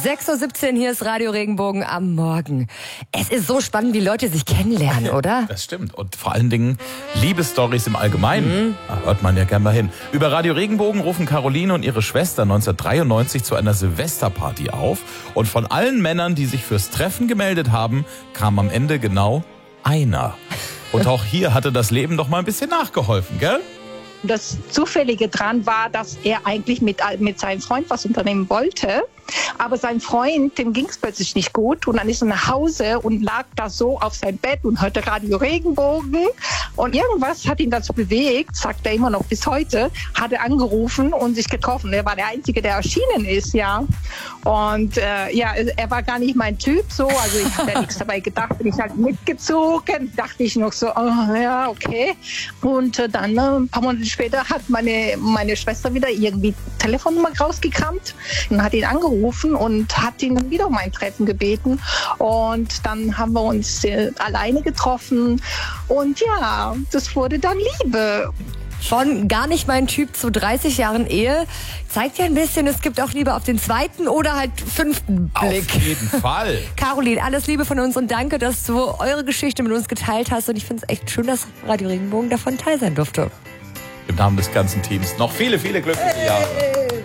6:17 Uhr, hier ist Radio Regenbogen am Morgen. Es ist so spannend, wie Leute sich kennenlernen, oder? Das stimmt. Und vor allen Dingen Liebesstories im Allgemeinen. Da hört man ja gerne mal hin. Über Radio Regenbogen rufen Caroline und ihre Schwester 1993 zu einer Silvesterparty auf. Und von allen Männern, die sich fürs Treffen gemeldet haben, kam am Ende genau einer. Und auch hier hatte das Leben doch mal ein bisschen nachgeholfen, gell? Das Zufällige dran war, dass er eigentlich mit seinem Freund was unternehmen wollte. Aber sein Freund, dem ging es plötzlich nicht gut. Und dann ist er nach Hause und lag da so auf sein Bett und hörte Radio Regenbogen. Und irgendwas hat ihn dazu bewegt, sagt er immer noch bis heute, hat er angerufen und sich getroffen. Er war der Einzige, der erschienen ist, ja. Und er war gar nicht mein Typ so. Also ich habe ja nichts dabei gedacht, bin ich halt mitgezogen. Dachte ich noch so, oh, ja, okay. Und dann ein paar Monate später hat meine Schwester wieder irgendwie Telefonnummer rausgekramt und hat ihn angerufen und hat ihn dann wieder um ein Treffen gebeten. Und dann haben wir uns alleine getroffen. Und ja, das wurde dann Liebe. Von gar nicht mein Typ zu 30 Jahren Ehe zeigt ja ein bisschen, es gibt auch Liebe auf den zweiten oder halt fünften Blick. Auf jeden Fall. Caroline, alles Liebe von uns und danke, dass du eure Geschichte mit uns geteilt hast. Und ich finde es echt schön, dass Radio Regenbogen davon teil sein durfte. Im Namen des ganzen Teams noch viele, viele glückliche Jahre.